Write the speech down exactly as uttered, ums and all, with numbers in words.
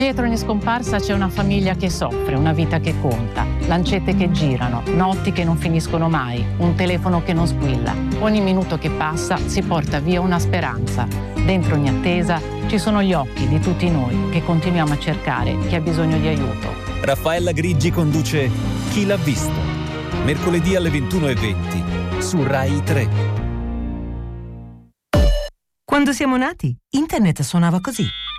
Dietro ogni scomparsa c'è una famiglia che soffre, una vita che conta, lancette che girano, notti che non finiscono mai, un telefono che non squilla. Ogni minuto che passa si porta via una speranza. Dentro ogni attesa ci sono gli occhi di tutti noi che continuiamo a cercare chi ha bisogno di aiuto. Raffaella Griggi conduce Chi l'ha visto? Mercoledì alle ventuno e venti su Rai tre. Quando siamo nati, internet suonava così.